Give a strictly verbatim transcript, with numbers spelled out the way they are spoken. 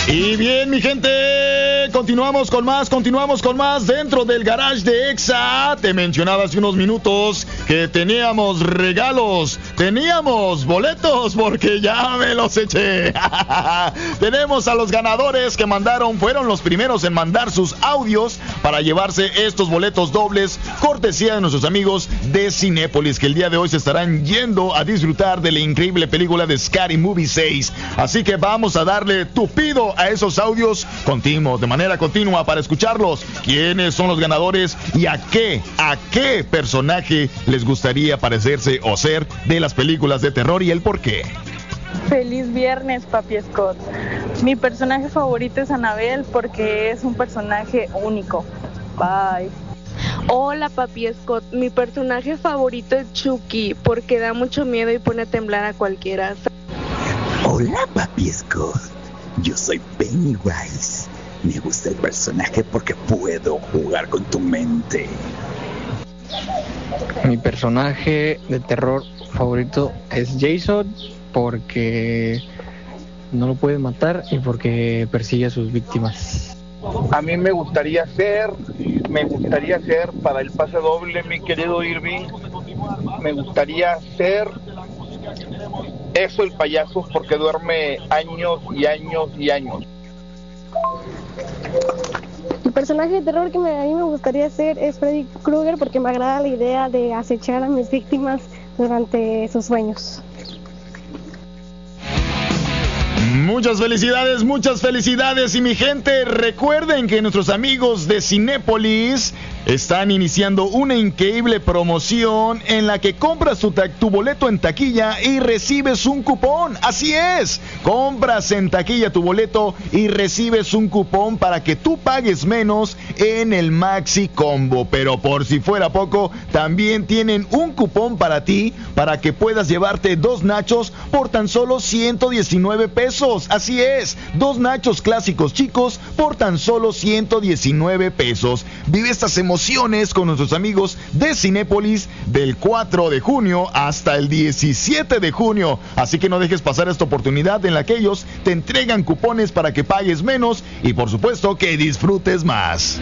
Y bien, mi gente, continuamos con más, continuamos con más dentro del garage de Exa. Te mencionaba hace unos minutos que teníamos regalos, teníamos boletos porque ya me los eché. Tenemos a los ganadores que mandaron, fueron los primeros en mandar sus audios para llevarse estos boletos dobles, cortesía de nuestros amigos de Cinépolis, que el día de hoy se estarán yendo a disfrutar de la increíble película de Scary Movie seis. Así que vamos a darle tupido a esos audios continuos, de manera continua, para escucharlos. ¿Quiénes son los ganadores y a qué, a qué personaje les gustaría parecerse o ser de las películas de terror y el por qué? Feliz viernes, Papi Scott. Mi personaje favorito es Annabelle porque es un personaje único. Bye. Hola, Papi Scott. Mi personaje favorito es Chucky porque da mucho miedo y pone a temblar a cualquiera. Hola, Papi Scott. Yo soy Pennywise. Me gusta el personaje porque puedo jugar con tu mente. Mi personaje de terror favorito es Jason porque no lo puede matar y porque persigue a sus víctimas. A mí me gustaría ser, me gustaría ser para el pase doble, mi querido Irving, me gustaría ser eso, el payaso, porque duerme años y años y años. El personaje de terror que me, a mí me gustaría ser es Freddy Krueger porque me agrada la idea de acechar a mis víctimas durante sus sueños. Muchas felicidades, muchas felicidades. Y mi gente, recuerden que nuestros amigos de Cinépolis están iniciando una increíble promoción en la que compras tu, ta- tu boleto en taquilla y recibes un cupón. Así es, compras en taquilla tu boleto y recibes un cupón para que tú pagues menos en el Maxi Combo. Pero por si fuera poco, también tienen un cupón para ti para que puedas llevarte dos nachos por tan solo ciento diecinueve pesos. Así es, dos nachos clásicos chicos por tan solo ciento diecinueve pesos. Vive estas emociones con nuestros amigos de Cinépolis del cuatro de junio hasta el diecisiete de junio. Así que no dejes pasar esta oportunidad en la que ellos te entregan cupones para que pagues menos y por supuesto que disfrutes más.